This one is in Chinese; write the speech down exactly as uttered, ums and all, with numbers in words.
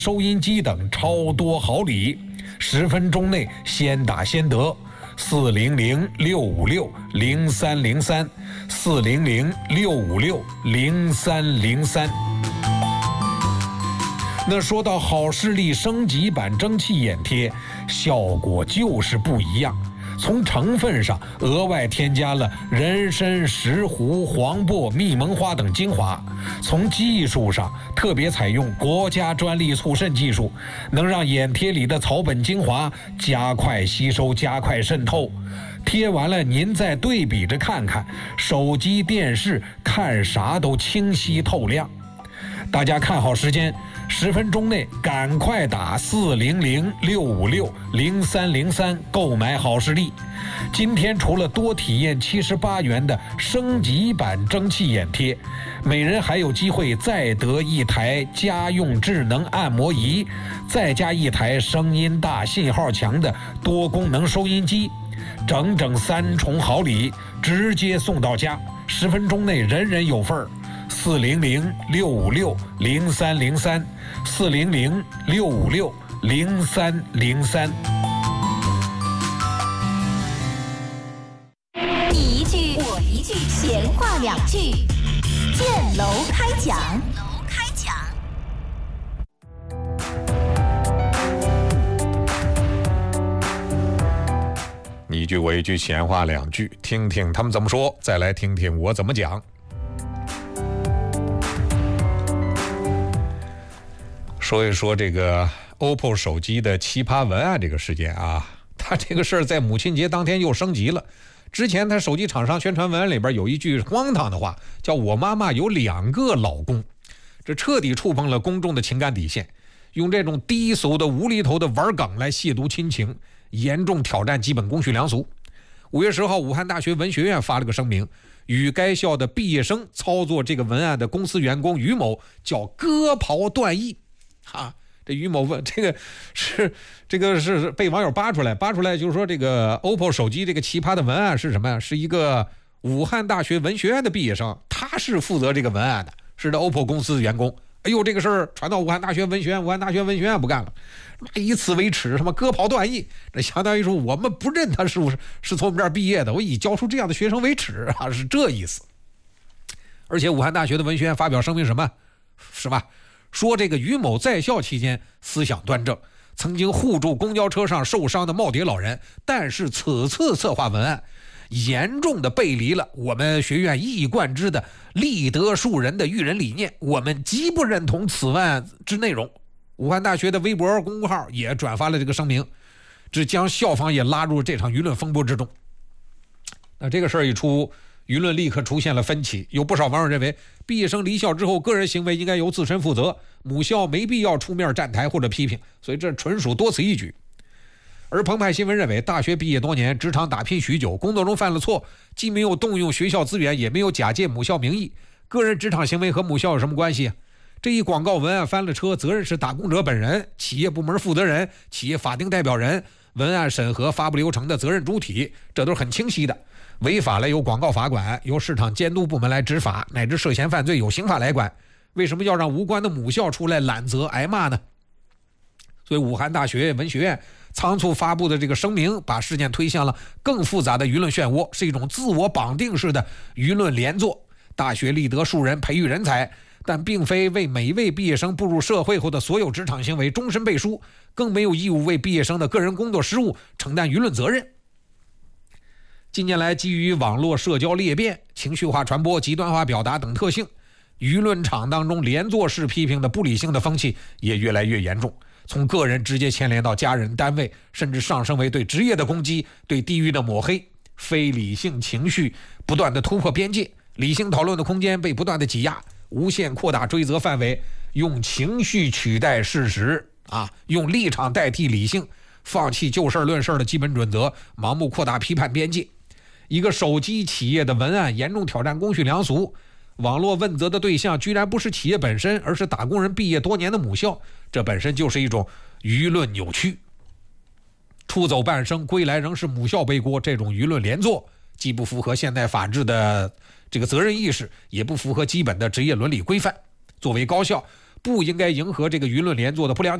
收音机等超多好礼，十分钟内先打先得。四零零六五六零三零三，四零零六五六零三零三。那说到好视力升级版蒸汽眼贴，效果就是不一样。从成分上额外添加了人参、石斛、黄柏、蜜蒙花等精华，从技术上特别采用国家专利促渗技术，能让眼贴里的草本精华加快吸收、加快渗透。贴完了您再对比着看看，手机、电视看啥都清晰透亮。大家看好时间，十分钟内赶快打四零零六五六零三零三购买好视力。今天除了多体验七十八元的升级版蒸汽眼贴，每人还有机会再得一台家用智能按摩仪，再加一台声音大、信号强的多功能收音机，整整三重好礼，直接送到家，十分钟内人人有份儿。四零零六五六零三零三，四零零六五六零三零三。 你一句我一句，闲话两句，建楼开讲。楼开讲。 你一句我一句，闲话两句，听听他们怎么说，再来听听我怎么讲。说一说这个 O P P O 手机的奇葩文案这个事件啊，他这个事儿在母亲节当天又升级了。之前他手机厂商宣传文案里边有一句荒唐的话，叫我妈妈有两个老公，这彻底触碰了公众的情感底线，用这种低俗的无厘头的玩梗来亵渎亲情，严重挑战基本公序良俗。五月十号，武汉大学文学院发了个声明，与该校的毕业生操作这个文案的公司员工于某叫割袍断义。啊，这于某问这个是这个是被网友扒出来，扒出来就是说这个 O P P O 手机这个奇葩的文案是什么呀？是一个武汉大学文学院的毕业生，他是负责这个文案的，是这 O P P O 公司的员工。哎呦，这个事儿传到武汉大学文学院，武汉大学文学院不干了，以此为耻，什么割袍断义，这相当于说我们不认他是不是是从我们这儿毕业的，我以教出这样的学生为耻啊，是这意思。而且武汉大学的文学院发表声明什么？是吧？说这个于某在校期间思想端正，曾经护助公交车上受伤的耄耋老人，但是此次策划文案严重的背离了我们学院一以贯之的立德树人的育人理念，我们极不认同此文案之内容。武汉大学的微博公众号也转发了这个声明，这将校方也拉入这场舆论风波之中。那这个事儿一出，舆论立刻出现了分歧，有不少网友认为毕业生离校之后个人行为应该由自身负责，母校没必要出面站台或者批评，所以这纯属多此一举。而澎湃新闻认为，大学毕业多年，职场打拼许久，工作中犯了错，既没有动用学校资源，也没有假借母校名义，个人职场行为和母校有什么关系？这一广告文案翻了车，责任是打工者本人、企业部门负责人、企业法定代表人、文案审核发布流程的责任主体，这都是很清晰的。违法了由广告法管，由市场监督部门来执法，乃至涉嫌犯罪有刑法来管。为什么要让无关的母校出来揽责挨骂呢？所以武汉大学文学院仓促发布的这个声明，把事件推向了更复杂的舆论漩涡，是一种自我绑定式的舆论连坐。大学立德树人，培育人才，但并非为每一位毕业生步入社会后的所有职场行为终身背书，更没有义务为毕业生的个人工作失误承担舆论责任。近年来，基于网络社交裂变、情绪化传播、极端化表达等特性，舆论场当中连坐式批评的不理性的风气也越来越严重，从个人直接牵连到家人、单位，甚至上升为对职业的攻击、对地域的抹黑，非理性情绪不断的突破边界，理性讨论的空间被不断的挤压，无限扩大追责范围，用情绪取代事实啊，用立场代替理性，放弃就事论事的基本准则，盲目扩大批判边界。一个手机企业的文案严重挑战公序良俗，网络问责的对象居然不是企业本身，而是打工人毕业多年的母校，这本身就是一种舆论扭曲。出走半生，归来仍是母校背锅，这种舆论连坐既不符合现代法治的这个责任意识，也不符合基本的职业伦理规范。作为高校， 不应该迎合这个舆论连坐的不良